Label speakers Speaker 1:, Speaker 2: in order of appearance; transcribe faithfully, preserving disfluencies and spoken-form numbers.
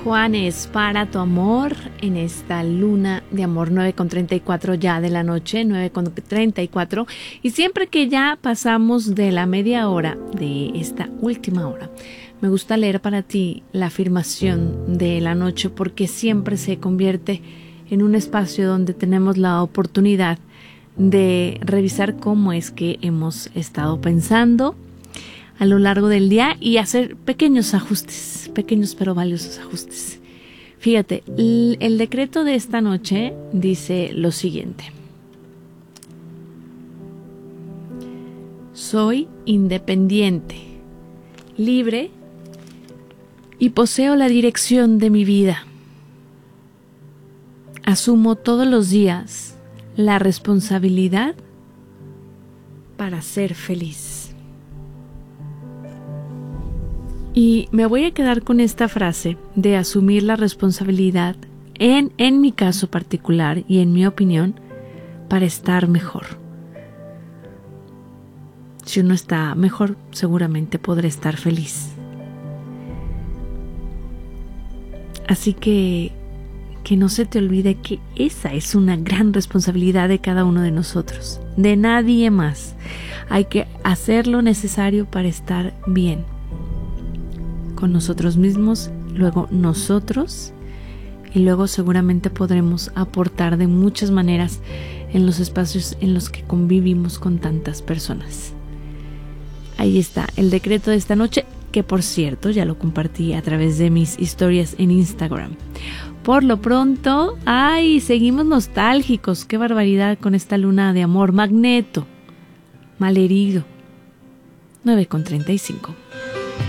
Speaker 1: Juanes, para tu amor en esta luna de amor, nueve con treinta y cuatro ya de la noche, nueve con treinta y cuatro. Y siempre que ya pasamos de la media hora de esta última hora, me gusta leer para ti la afirmación de la noche, porque siempre se convierte en un espacio donde tenemos la oportunidad de revisar cómo es que hemos estado pensando a lo largo del día y hacer pequeños ajustes, pequeños pero valiosos ajustes. Fíjate, el, el decreto de esta noche dice lo siguiente: soy independiente, libre y poseo la dirección de mi vida. Asumo todos los días la responsabilidad para ser feliz. Y me voy a quedar con esta frase de asumir la responsabilidad, en, en mi caso particular y en mi opinión, para estar mejor. Si uno está mejor, seguramente podrá estar feliz. Así que, que no se te olvide que esa es una gran responsabilidad de cada uno de nosotros, de nadie más. Hay que hacer lo necesario para estar bien con nosotros mismos, luego nosotros, y luego seguramente podremos aportar de muchas maneras en los espacios en los que convivimos con tantas personas. Ahí está el decreto de esta noche, que por cierto ya lo compartí a través de mis historias en Instagram. Por lo pronto, ay, seguimos nostálgicos, qué barbaridad con esta luna de amor. Magneto, malherido, nueve con treinta y cinco.